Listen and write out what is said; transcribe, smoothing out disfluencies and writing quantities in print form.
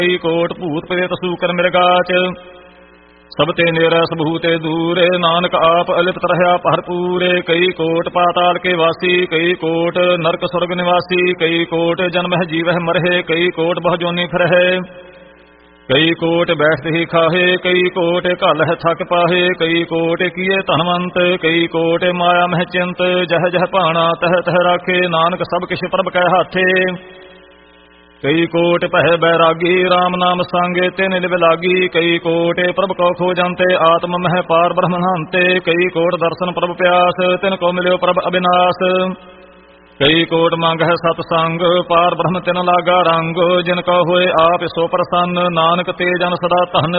ਕਈ ਕੋਟ ਭੂਤ ਪ੍ਰੇਤ ਸੂਕਰ ਮਿਰਗਾਚ ਸਭ ਤੇ ਨਿਰਸ ਭੂਤੇ ਦੂਰੇ ਨਾਨਕ ਆਪ ਅਲਿਪਤ ਰਹਿਆ ਭਰਪੂਰੇ ਕਈ ਕੋਟ ਪਾਤਾਲ ਕੇ ਵਾਸੀ ਕਈ ਕੋਟ ਨਰਕ ਸੁਰਗ ਨਿਵਾਸੀ ਕਈ ਕੋਟ ਜਨਮਹਿ ਜੀਵਹਿ ਮਰਹਿ ਕਈ ਕੋਟ ਬਹੁ ਜੋਨੀ ਫਿਰਹਿ ਕਈ ਕੋਟ ਬੈਠ ਹੀ ਖਾਹੇ ਕਈ ਕੋਟ ਘਲ ਹੈ ਥਕ ਪਾਹੇ ਕਈ ਕੋਟ ਕੀਏ ਧਨਵੰਤ ਕਈ ਕੋਟ ਮਾਇਆ ਮਹਿ ਚਿੰਤ ਜਹ ਜਹ ਭਾਣਾ ਤਹ ਤਹ ਰਾਖੇ ਨਾਨਕ ਸਭ ਕਿਛ ਪ੍ਰਭ ਕੈ ਹਾਥੇ ਕਈ ਕੋਟ ਪਹਿ ਬੈਰਾਗੀ RAM ਨਾਮ ਸੰਗੇ ਤਿਨ ਲਿਵ ਲਾਗੀ ਕਈ ਕੋਟ ਪ੍ਰਭ ਕੋ ਖੋਜੰਤੇ ਆਤਮ ਮਹਿ ਪਾਰ ਬ੍ਰਹਮਹੰਤੇ ਕਈ ਕੋਟ ਦਰਸ਼ਨ ਪ੍ਰਭ ਪਿਆਸ ਤਿਨ ਕੋ ਮਿਲਿਓ ਪ੍ਰਭ ਅਬਿਨਾਸ਼ ਕਈ ਕੋਟ ਮੰਗ ਹੈ ਸਤ ਸੰਗ ਪਾਰ ਬ੍ਰਹਮ ਤਿਨ ਲਾਗਾ ਰੰਗ ਜਿਨ ਕਾ ਹੋਏ ਆਪ ਸੋ ਪ੍ਰਸੰਨ ਨਾਨਕ ਤੇ ਜਨ ਸਦਾ ਧਨ